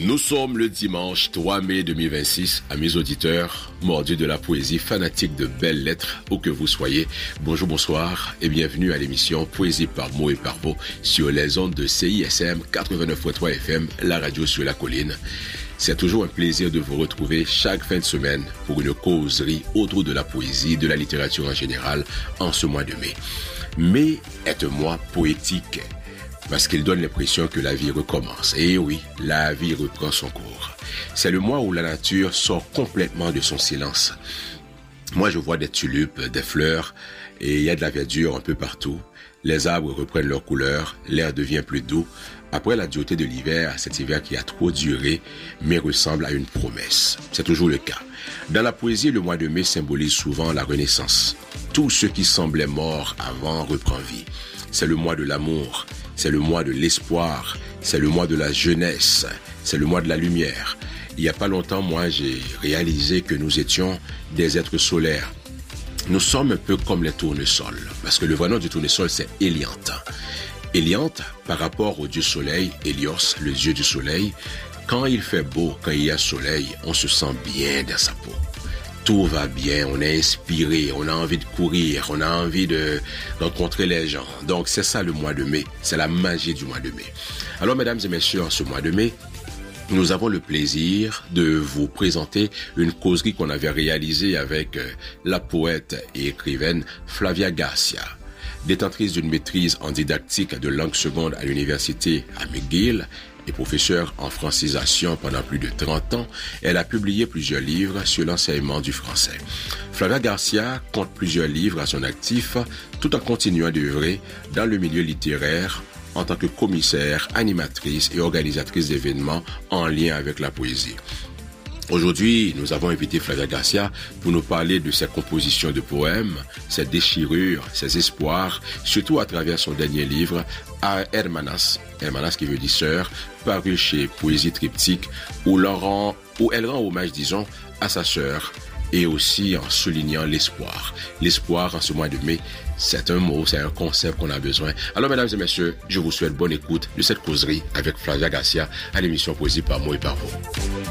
Nous sommes le dimanche 3 mai 2026. Amis auditeurs, mordus de la poésie, fanatiques de belles lettres, où que vous soyez, bonjour, bonsoir et bienvenue à l'émission Poésie par mots et par mots sur les ondes de CISM 89.3 FM, la radio sur la colline. C'est toujours un plaisir de vous retrouver chaque fin de semaine pour une causerie autour de la poésie, de la littérature en général, en ce mois de mai. Mai est un mois poétique, parce qu'il donne l'impression que la vie recommence. Et oui, la vie reprend son cours. C'est le mois où la nature sort complètement de son silence. Moi, je vois des tulipes, des fleurs, et il y a de la verdure un peu partout. Les arbres reprennent leur couleur, l'air devient plus doux. Après la dureté de l'hiver, cet hiver qui a trop duré, mai ressemble à une promesse. C'est toujours le cas. Dans la poésie, le mois de mai symbolise souvent la renaissance. Tout ce qui semblait mort avant reprend vie. C'est le mois de l'amour, c'est le mois de l'espoir, c'est le mois de la jeunesse, c'est le mois de la lumière. Il n'y a pas longtemps, moi, j'ai réalisé que nous étions des êtres solaires. Nous sommes un peu comme les tournesols, parce que le vrai nom du tournesol, c'est Héliante. Héliante, par rapport au dieu soleil, Hélios, le dieu du soleil, quand il fait beau, quand il y a soleil, on se sent bien dans sa peau. Tout va bien, on est inspiré, on a envie de courir, on a envie de rencontrer les gens. Donc c'est ça le mois de mai, c'est la magie du mois de mai. Alors mesdames et messieurs, en ce mois de mai, nous avons le plaisir de vous présenter une causerie qu'on avait réalisée avec la poète et écrivaine Flavia Garcia. Détentrice d'une maîtrise en didactique de langue seconde à l'université à McGill et professeure en francisation pendant plus de 30 ans, elle a publié plusieurs livres sur l'enseignement du français. Flavia Garcia compte plusieurs livres à son actif, tout en continuant d'œuvrer dans le milieu littéraire en tant que commissaire, animatrice et organisatrice d'événements en lien avec la poésie. Aujourd'hui, nous avons invité Flavia Garcia pour nous parler de ses compositions de poèmes, ses déchirures, ses espoirs, surtout à travers son dernier livre, Hermanas qui veut dire sœur, paru chez Poésie Triptyque, où elle rend hommage, disons, à sa sœur, et aussi en soulignant l'espoir. L'espoir en ce mois de mai, c'est un mot, c'est un concept qu'on a besoin. Alors, mesdames et messieurs, je vous souhaite bonne écoute de cette causerie avec Flavia Garcia à l'émission Poésie par mots et par mots.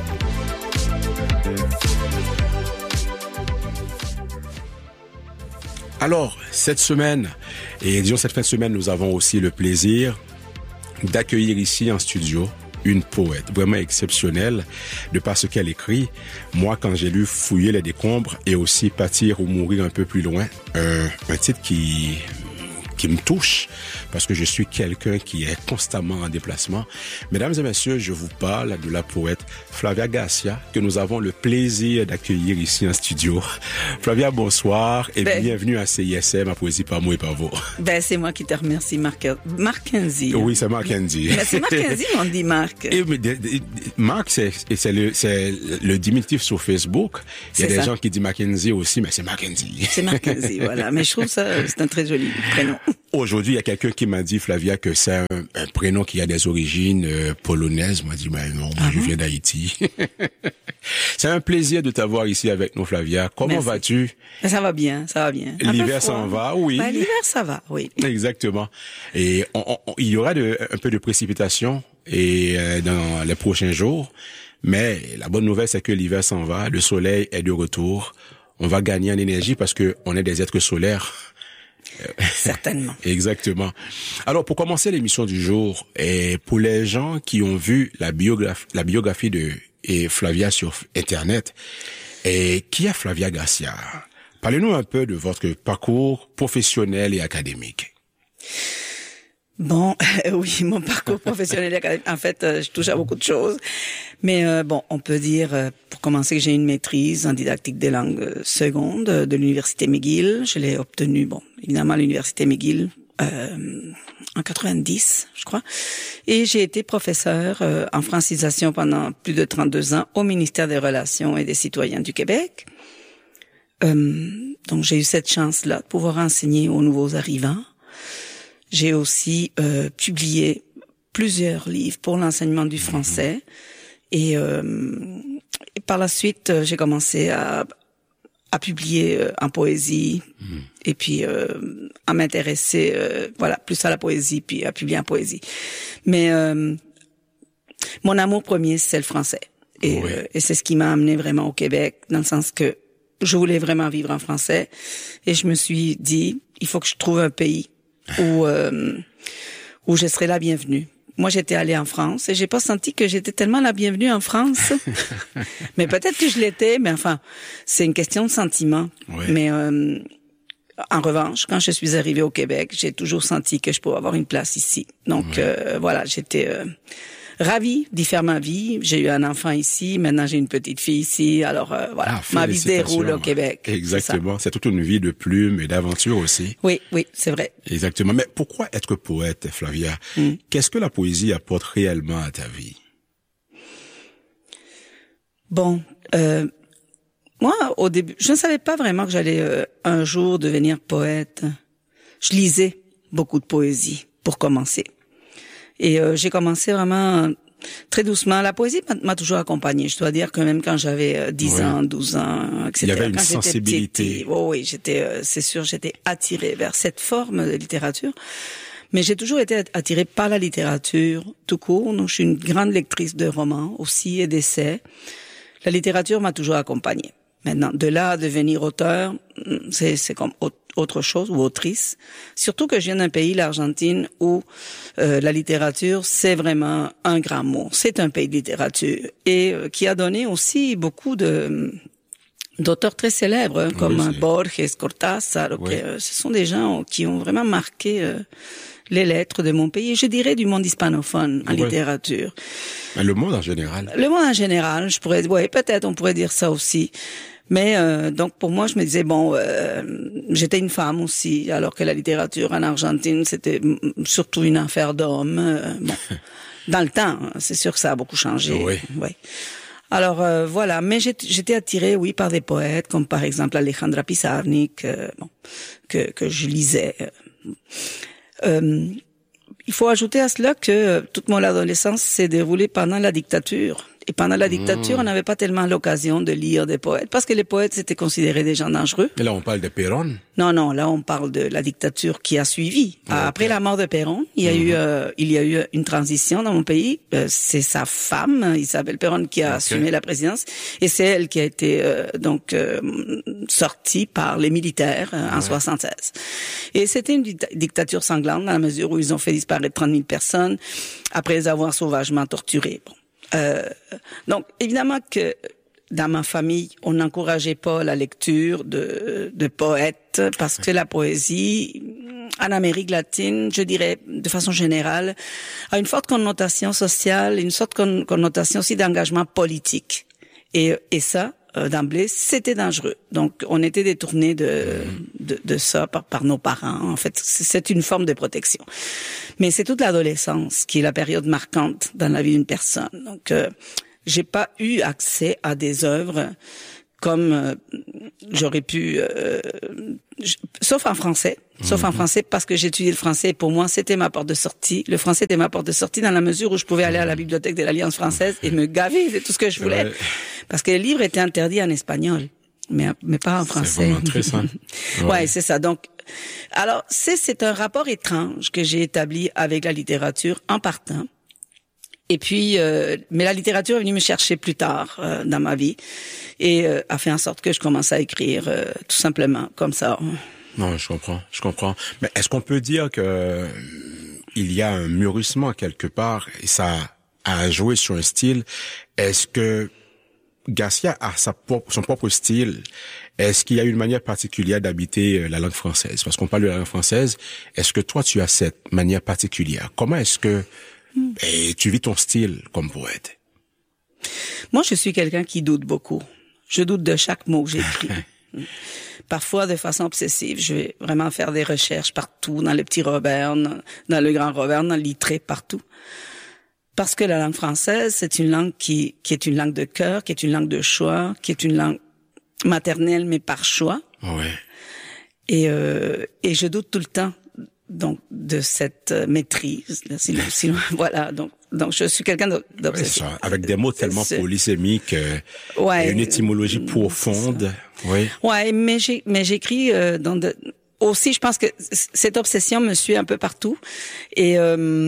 Alors, cette fin de semaine, nous avons aussi le plaisir d'accueillir ici en studio une poète vraiment exceptionnelle de par ce qu'elle écrit. Moi, quand j'ai lu Fouiller les décombres et aussi Partir ou mourir un peu plus loin, un titre qui me touche parce que je suis quelqu'un qui est constamment en déplacement. Mesdames et messieurs, je vous parle de la poète Flavia Garcia que nous avons le plaisir d'accueillir ici en studio. Flavia, bonsoir et bienvenue à CISM, à Poésie par mots et par mots. C'est moi qui te remercie, Marc-Kenzie. Oui, c'est Marc-Kenzie. C'est Marc-Kenzie, on dit Marc. Marc, c'est le diminutif sur Facebook. Il y a des gens qui disent Mackenzie aussi, mais c'est Marc-Kenzie. C'est Marc-Kenzie, voilà. Mais je trouve ça, c'est un très joli prénom. Aujourd'hui, il y a quelqu'un qui m'a dit, Flavia, que c'est un prénom qui a des origines polonaises. Moi, je dis, non, moi, je viens d'Haïti. C'est un plaisir de t'avoir ici avec nous, Flavia. Comment vas-tu? Ça va bien, ça va bien. L'hiver s'en va, oui. L'hiver, ça va, oui. Exactement. Et il y aura un peu de précipitation dans les prochains jours. Mais la bonne nouvelle, c'est que l'hiver s'en va. Le soleil est de retour. On va gagner en énergie parce que on est des êtres solaires. Certainement. Exactement. Alors, pour commencer l'émission du jour, et pour les gens qui ont vu la biographie de Flavia sur Internet, et qui est Flavia Garcia? Parlez-nous un peu de votre parcours professionnel et académique. Bon, oui, mon parcours professionnel et académique, en fait, je touche à beaucoup de choses. Mais on peut dire, pour commencer, que j'ai une maîtrise en didactique des langues secondes de l'université McGill. Je l'ai obtenue, évidemment, à l'université McGill en 90, je crois. Et j'ai été professeur en francisation pendant plus de 32 ans au ministère des Relations et des Citoyens du Québec. Donc, j'ai eu cette chance-là de pouvoir enseigner aux nouveaux arrivants. J'ai aussi publié plusieurs livres pour l'enseignement du français et par la suite j'ai commencé à publier en poésie et puis à m'intéresser plus à la poésie puis à publier en poésie. Mais mon amour premier, c'est le français. Et, et c'est ce qui m'a amené vraiment au Québec, dans le sens que je voulais vraiment vivre en français. Et je me suis dit, il faut que je trouve un pays où je serais la bienvenue. Moi, j'étais allée en France et j'ai pas senti que j'étais tellement la bienvenue en France. Mais peut-être que je l'étais, mais enfin, c'est une question de sentiment. Mais en revanche, quand je suis arrivée au Québec, j'ai toujours senti que je pouvais avoir une place ici. Donc voilà, j'étais ravie d'y faire ma vie. J'ai eu un enfant ici, maintenant j'ai une petite fille ici. Alors voilà, ma vie se déroule au Québec. Exactement, c'est toute une vie de plumes et d'aventure aussi. Oui, c'est vrai. Exactement. Mais pourquoi être poète, Flavia? Qu'est-ce que la poésie apporte réellement à ta vie? Bon, moi, au début, je ne savais pas vraiment que j'allais un jour devenir poète. Je lisais beaucoup de poésie, pour commencer. Et j'ai commencé vraiment très doucement. La poésie m'a toujours accompagnée. Je dois dire que même quand j'avais 10 ans, 12 ans, etc. Il y avait une sensibilité. C'est sûr, j'étais attirée vers cette forme de littérature. Mais j'ai toujours été attirée par la littérature tout court. Donc, je suis une grande lectrice de romans aussi et d'essais. La littérature m'a toujours accompagnée. Maintenant, de là à devenir auteur, c'est comme autre chose, ou autrice. Surtout que je viens d'un pays, l'Argentine, où la littérature, c'est vraiment un grand mot. C'est un pays de littérature. Et qui a donné aussi beaucoup d'auteurs très célèbres, comme Borges, Cortázar. Ce sont des gens qui ont vraiment marqué les lettres de mon pays, et je dirais du monde hispanophone en littérature. Le monde en général. Le monde en général, peut-être on pourrait dire ça aussi. Mais donc pour moi, je me disais j'étais une femme aussi, alors que la littérature en Argentine, c'était surtout une affaire d'hommes. Dans le temps, c'est sûr que ça a beaucoup changé. Oui. Alors voilà, mais j'étais attirée, par des poètes comme par exemple Alejandra Pizarnik, que je lisais. Il faut ajouter à cela que toute mon adolescence s'est déroulée pendant la dictature. Et pendant la dictature, on n'avait pas tellement l'occasion de lire des poètes, parce que les poètes étaient considérés des gens dangereux. Et là, on parle de Perón? Non, là, on parle de la dictature qui a suivi. Après la mort de Perón, il y a eu une transition dans mon pays. C'est sa femme, Isabelle Perón, qui a assumé la présidence, et c'est elle qui a été sortie par les militaires en 76. Et c'était une dictature sanglante dans la mesure où ils ont fait disparaître 30 000 personnes après les avoir sauvagement torturées. Donc, évidemment que dans ma famille, on n'encourageait pas la lecture de poètes, parce que la poésie, en Amérique latine, je dirais, de façon générale, a une forte connotation sociale, une sorte de connotation aussi d'engagement politique. Et ça, d'emblée, c'était dangereux. Donc, on était détournés de ça par nos parents. En fait, c'est une forme de protection. Mais c'est toute l'adolescence qui est la période marquante dans la vie d'une personne. Donc, j'ai pas eu accès à des œuvres comme j'aurais pu, sauf en français. Sauf en français, parce que j'étudiais le français, et pour moi, c'était ma porte de sortie. Le français était ma porte de sortie dans la mesure où je pouvais aller à la bibliothèque de l'Alliance française et me gaver de tout ce que je voulais. Parce que les livres étaient interdits en espagnol, mais pas en français. C'est vraiment très simple. Ouais, c'est ça. Donc, alors, c'est un rapport étrange que j'ai établi avec la littérature en partant. Et puis, mais la littérature est venue me chercher plus tard dans ma vie et a fait en sorte que je commence à écrire tout simplement comme ça. Non, je comprends. Mais est-ce qu'on peut dire que il y a un mûrissement quelque part et ça a joué sur un style? Est-ce que Garcia a son propre style? Est-ce qu'il y a une manière particulière d'habiter la langue française? Parce qu'on parle de la langue française. Est-ce que toi, tu as cette manière particulière? Comment est-ce que tu vis ton style comme poète? Moi, je suis quelqu'un qui doute beaucoup. Je doute de chaque mot que j'écris. Parfois, de façon obsessive, je vais vraiment faire des recherches partout, dans le petit Robert, dans le grand Robert, dans l'Itré, partout. Parce que la langue française, c'est une langue qui est une langue de cœur, qui est une langue de choix, qui est une langue maternelle, mais par choix. Ouais. Et je doute tout le temps, donc, de cette maîtrise. Sinon, voilà, donc je suis quelqu'un d'obsessif. Ouais, avec des mots tellement polysémiques, et une étymologie profonde. Oui. Ouais, mais j'écris aussi, je pense que cette obsession me suit un peu partout. Et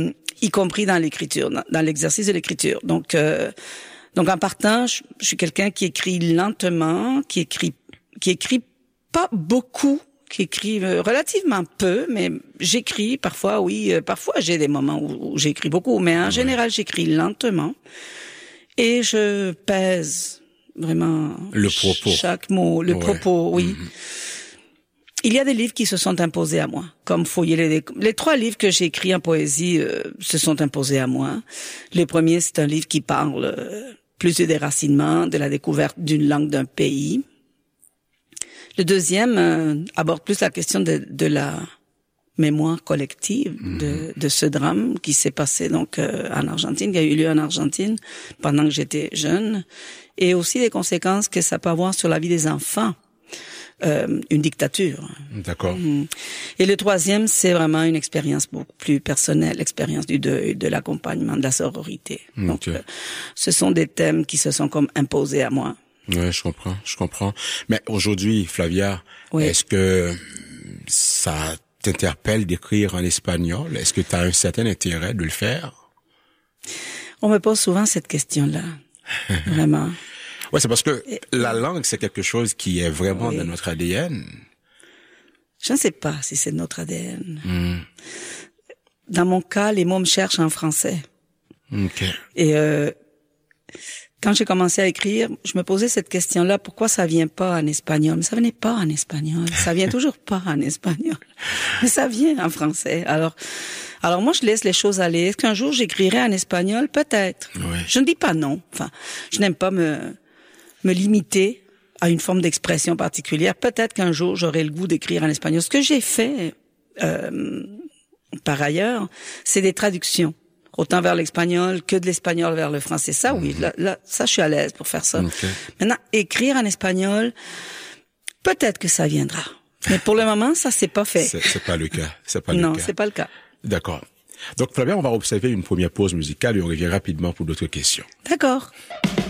y compris dans l'écriture, dans l'exercice de l'écriture. Donc en partant, je suis quelqu'un qui écrit lentement, qui écrit pas beaucoup, qui écrit relativement peu, mais j'écris parfois, oui, parfois j'ai des moments où j'écris beaucoup, mais en général j'écris lentement et je pèse vraiment le propos. Chaque mot, le propos, oui. Il y a des livres qui se sont imposés à moi, comme Fouiller les 3 livres que j'ai écrits en poésie se sont imposés à moi. Le premier, c'est un livre qui parle plus du déracinement, de la découverte d'une langue d'un pays. Le deuxième aborde plus la question de la mémoire collective de ce drame qui s'est passé donc en Argentine, qui a eu lieu en Argentine pendant que j'étais jeune, et aussi les conséquences que ça peut avoir sur la vie des enfants. Une dictature. D'accord. Et le troisième, c'est vraiment une expérience beaucoup plus personnelle, l'expérience du deuil, de l'accompagnement, de la sororité. Okay. Donc, ce sont des thèmes qui se sont comme imposés à moi. Ouais, je comprends. Mais aujourd'hui, Flavia, est-ce que ça t'interpelle d'écrire en espagnol? Est-ce que tu as un certain intérêt de le faire? On me pose souvent cette question-là. Vraiment. Ouais, c'est parce que la langue, c'est quelque chose qui est vraiment dans notre ADN. Je ne sais pas si c'est notre ADN. Dans mon cas, les mots me cherchent en français. Okay. Et quand j'ai commencé à écrire, je me posais cette question-là, pourquoi ça vient pas en espagnol? Mais ça venait pas en espagnol. Ça vient toujours pas en espagnol. Mais ça vient en français. Alors moi, je laisse les choses aller. Est-ce qu'un jour j'écrirai en espagnol? Peut-être. Ouais. Je ne dis pas non. Enfin, je n'aime pas me limiter à une forme d'expression particulière. Peut-être qu'un jour, j'aurai le goût d'écrire en espagnol. Ce que j'ai fait, par ailleurs, c'est des traductions. Autant vers l'espagnol que de l'espagnol vers le français. Ça, oui, là, ça, je suis à l'aise pour faire ça. Okay. Maintenant, écrire en espagnol, peut-être que ça viendra. Mais pour le moment, ça, c'est pas fait. C'est pas le cas. Non, c'est pas le cas. D'accord. Donc, Flavia, on va observer une première pause musicale et on revient rapidement pour d'autres questions. D'accord.